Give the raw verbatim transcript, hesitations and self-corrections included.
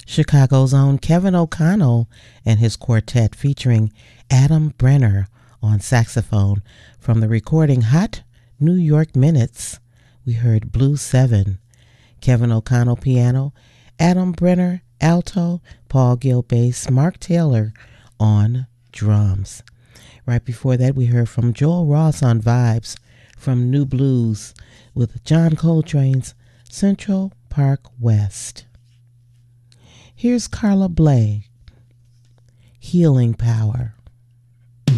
Chicago's own Kevin O'Connell and his quartet featuring Adam Brenner on saxophone from the recording Hot New York Minutes. We heard Blue Seven. Kevin O'Connell piano, Adam Brenner alto, Paul Gill bass, Mark Taylor on drums. Right before that, we heard from Joel Ross on vibes from New Blues with John Coltrane's Central Park West. Here's Carla Bley, Healing Power.